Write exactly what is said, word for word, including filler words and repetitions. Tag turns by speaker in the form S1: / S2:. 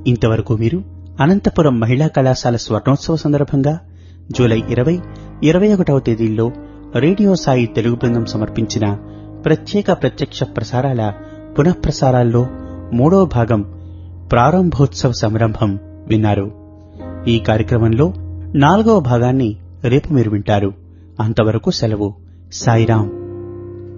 S1: ఇంతవరకు మీరు అనంతపురం మహిళా కళాశాల స్వర్ణోత్సవ సందర్భంగా జూలై ఇరవై ఇరవై ఒకటవ తేదీల్లో రేడియో సాయి తెలుగు బృందం సమర్పించిన ప్రత్యేక ప్రత్యక్ష ప్రసారాల పునఃప్రసారాల్లో మూడో భాగం ప్రారంభోత్సవ సంరంభం విన్నారు. ఈ కార్యక్రమంలో నాలుగవ భాగాన్ని రేపు మీరు వింటారు. అంతవరకు సెలవు. సాయిరాం.